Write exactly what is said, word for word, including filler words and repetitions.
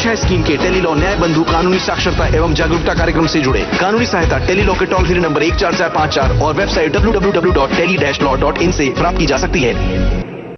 है स्कीम के टेलीलॉ न्याय बंधु कानूनी साक्षरता एवं जागरूकता कार्यक्रम से जुड़े। कानूनी सहायता टेलीलॉ के टोल फ्री नंबर एक चार चार पाँच चार और website W W W dot tele dash law dot in से प्राप्त की जा सकती है।